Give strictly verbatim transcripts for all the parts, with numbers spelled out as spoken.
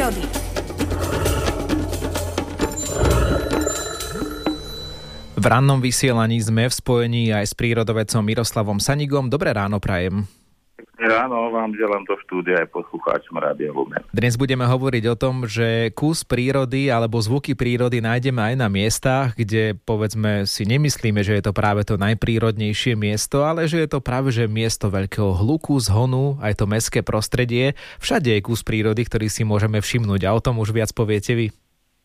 prírody. V rannom vysielaní sme v spojení aj s prírodovedcom Miroslavom Sanigom. Dobré ráno prajem. Ráno vám želám do štúdia aj poslucháčom Rádia Lumen. Dnes budeme hovoriť o tom, že kus prírody alebo zvuky prírody nájdeme aj na miestach, kde povedzme si nemyslíme, že je to práve to najprírodnejšie miesto, ale že je to práve že miesto veľkého hluku, zhonu, aj to mestské prostredie. Všade je kus prírody, ktorý si môžeme všimnúť a o tom už viac poviete vy.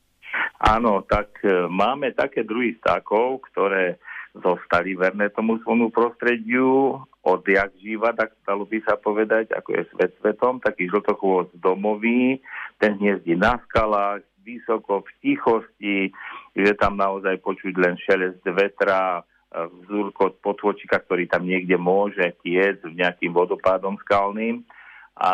Áno, tak e, máme také druhy vtákov, ktoré zostali verné tomu svojmu prostrediu odjak živa, tak dalo by sa povedať, ako je svet svetom, taký žltochvôst domový, ten hniezdí na skalách, vysoko, v tichosti, že tam naozaj počuť len šelest vetra, vzúrkot potôčika, ktorý tam niekde môže tiec v nejakým vodopádom skalným a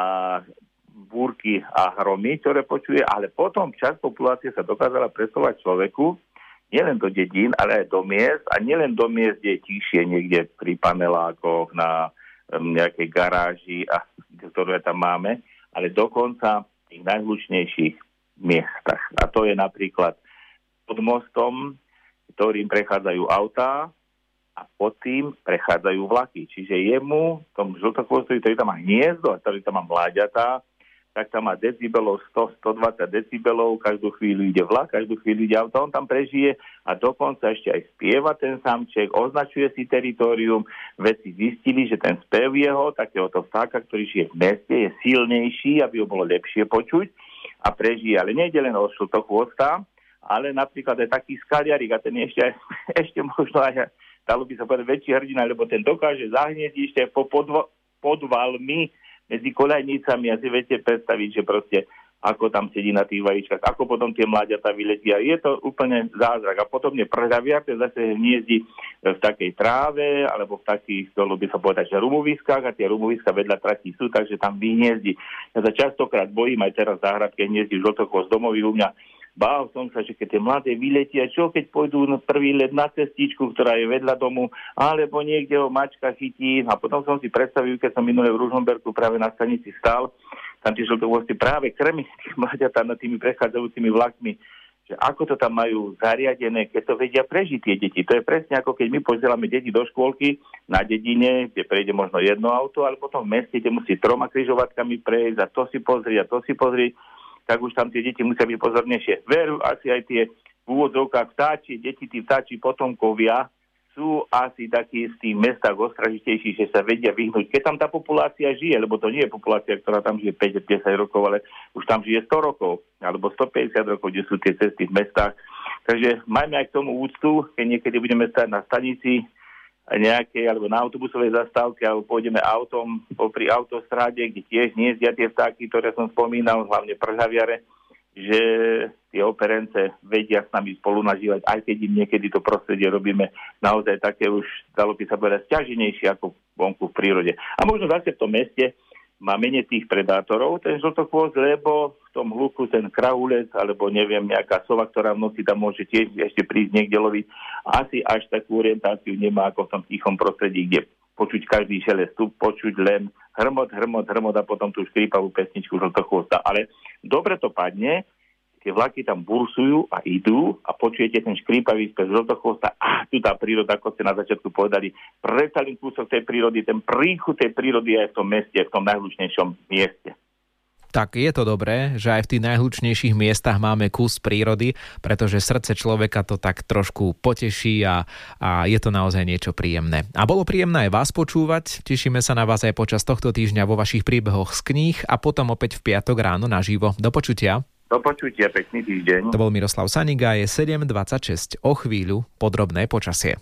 búrky a hromy, ktoré počuje, ale potom časť populácie sa dokázala presovať človeku nielen do dedín, ale aj do miest a nielen do miest, kde je tichšie niekde pri panelákoch, na um, nejakej garáži, a, ktoré tam máme, ale dokonca v tých najhlučnejších miestach. A to je napríklad pod mostom, ktorým prechádzajú autá a pod tým prechádzajú vlaky. Čiže jemu, tom žltochvostovi, ktorý tam má hniezdo a ktorý tam má mláďatá, tak tam má decibelov sto až stodvadsať decibelov, každú chvíľu ide vlak, každú chvíľu ide auto, on tam prežije a dokonca ešte aj spieva ten samček, označuje si teritorium. Vedci zistili, že ten spev jeho, takéhoto vtáka, ktorý žije v meste, je silnejší, aby ho bolo lepšie počuť a prežije. Ale nejde len o žltochvosta, ale napríklad aj taký skaliarik a ten je ešte, ešte možno aj, dalo by sa povedať, väčší hrdina, lebo ten dokáže zahniezdiť ešte po podvo- podvalmi medzi koľajnicami a si viete predstaviť, že proste ako tam sedí na tých vajíčkach, ako potom tie mláďatá vyletia. Je to úplne zázrak. A potom je prhľavia, ten zase hniezdi v takej tráve, alebo v takých, dalo by sa povedať, že rumoviskách, a tie rumoviska vedľa tratí sú, takže tam vyhniezdi. Ja sa častokrát bojím, aj teraz v záhradke hniezdi žltochvost domový u mňa. Bál som sa, že keď tie mladé vyletia, čo keď pôjdu na prvý let na cestičku, ktorá je vedľa domu, alebo niekde ho mačka chytí. A potom som si predstavil, keď som minulé v Ružomberku práve na stanici stál, tam tie žltochvosty práve krmi tých mláďatá nad tými prechádzajúcimi vlakmi, že ako to tam majú zariadené, keď to vedia prežiť tie deti. To je presne ako keď my posielame deti do škôlky na dedine, kde prejde možno jedno auto, ale potom v meste, kde musí troma križovatkami prejsť a to si pozrieť a to si pozrieť, tak už tam tie deti musia byť pozornejšie. Veru, asi aj tie v úvodzovkách vtáči, deti, tí vtáči potomkovia sú asi takí z tých mestách ostražitejší, že sa vedia vyhnúť. Keď tam tá populácia žije, lebo to nie je populácia, ktorá tam žije päť až desať rokov, ale už tam žije sto rokov, alebo stopäťdesiat rokov, kde sú tie cesty v mestách. Takže majme aj k tomu úctu, keď niekedy budeme stať na stanici nejakej, alebo na autobusovej zastávke, alebo pôjdeme autom popri autostráde, kde tiež hniezdia tie vtáky, ktoré som spomínal, hlavne prhľaviare, že tie operence vedia s nami spolu nažívať, aj keď im niekedy to prostredie robíme naozaj také už, dalo by sa povedať, sťaženejšie ako vonku v prírode. A možno zase v tom meste má menej tých predátorov, ten žltochvost, lebo v tom hluku ten krahulec, alebo neviem, nejaká sova, ktorá v noci tam môže tiež ešte prísť niekde loviť, asi až takú orientáciu nemá ako v tom tichom prostredí, kde počuť každý šelest, tu počuť len hrmot, hrmot, hrmot a potom tú škrípavú pesničku žltochvosta. Ale dobre to padne, tie vlaky tam bursujú a idú a počujete ten škrípavý spev žltochvosta a tu tá príroda, ako ste na začiatku povedali, predsa len kúsok tej prírody, ten príchuť tej prírody aj v tom meste, v tom najhlučnejšom mieste. Tak je to dobré, že aj v tých najhlučnejších miestach máme kus prírody, pretože srdce človeka to tak trošku poteší a, a je to naozaj niečo príjemné. A bolo príjemné aj vás počúvať, tešíme sa na vás aj počas tohto týždňa vo vašich príbehoch z kníh a potom opäť v piatok ráno naživo. Do počutia. Do počutia, pekný týždeň. To bol Miroslav Saniga, je sedem dvadsaťšesť. O chvíľu podrobné počasie.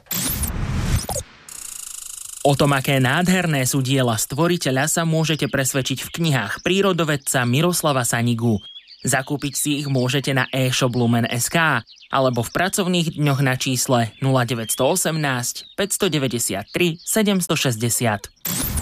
O tom, aké nádherné sú diela stvoriteľa, sa môžete presvedčiť v knihách prírodovedca Miroslava Sanigu. Zakúpiť si ich môžete na e-shop lumen bodka es ká alebo v pracovných dňoch na čísle nula deväť jedna osem päť deväť tri sedem šesť nula.